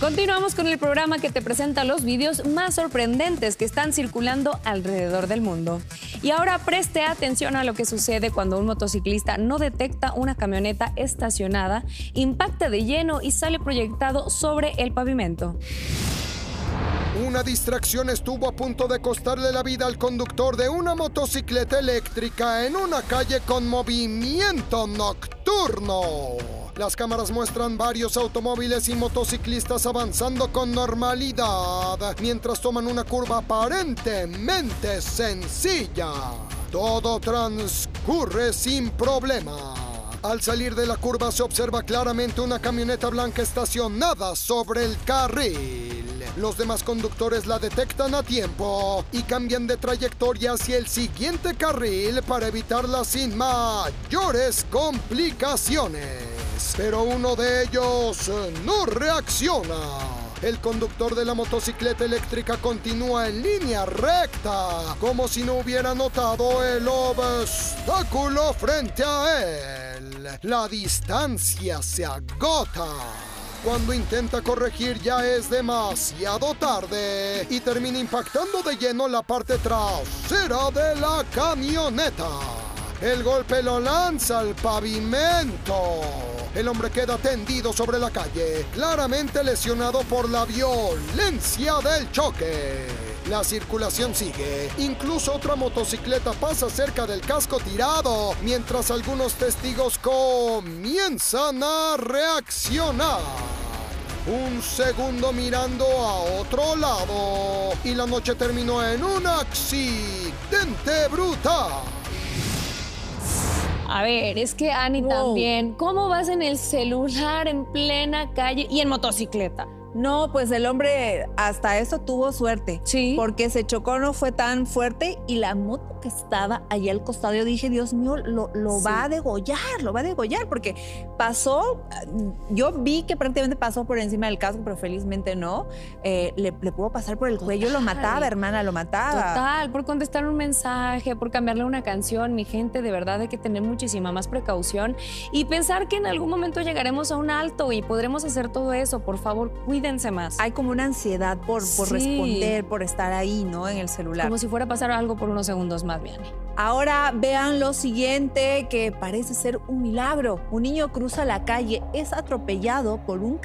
Continuamos con el programa que te presenta los vídeos más sorprendentes que están circulando alrededor del mundo. Y ahora preste atención a lo que sucede cuando un motociclista no detecta una camioneta estacionada, impacta de lleno y sale proyectado sobre el pavimento. Una distracción estuvo a punto de costarle la vida al conductor de una motocicleta eléctrica en una calle con movimiento nocturno. Las cámaras muestran varios automóviles y motociclistas avanzando con normalidad mientras toman una curva aparentemente sencilla. Todo transcurre sin problema. Al salir de la curva se observa claramente una camioneta blanca estacionada sobre el carril. Los demás conductores la detectan a tiempo y cambian de trayectoria hacia el siguiente carril para evitarla sin mayores complicaciones. Pero uno de ellos no reacciona. El conductor de la motocicleta eléctrica continúa en línea recta, como si no hubiera notado el obstáculo frente a él. La distancia se agota. Cuando intenta corregir ya es demasiado tarde y termina impactando de lleno la parte trasera de la camioneta. El golpe lo lanza al pavimento. El hombre queda tendido sobre la calle, claramente lesionado por la violencia del choque. La circulación sigue. Incluso otra motocicleta pasa cerca del casco tirado, mientras algunos testigos comienzan a reaccionar. Un segundo mirando a otro lado y la noche terminó en un accidente brutal. A ver, es que Ani también, ¿cómo vas en el celular en plena calle y en motocicleta? No, pues el hombre hasta eso tuvo suerte. Sí. Porque se chocó, no fue tan fuerte y la moto que estaba allá al costado, yo dije, Dios mío, lo va a degollar, porque pasó, yo vi que prácticamente pasó por encima del casco, pero felizmente no. Le pudo pasar por el cuello, lo mataba, hermana, lo mataba. Total, por contestar un mensaje, por cambiarle una canción, mi gente, de verdad hay que tener muchísima más precaución y pensar que en algún momento llegaremos a un alto y podremos hacer todo eso. Por favor, cuídense más. Hay como una ansiedad por responder, por estar ahí, ¿no? En el celular. Como si fuera a pasar algo por unos segundos más, bien. Ahora vean lo siguiente, que parece ser un milagro. Un niño cruza la calle, es atropellado por un